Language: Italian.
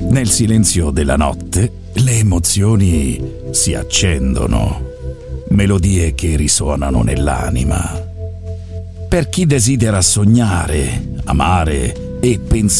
Nel silenzio della notte le emozioni si accendono, melodie che risuonano nell'anima. Per chi desidera sognare, amare e pensare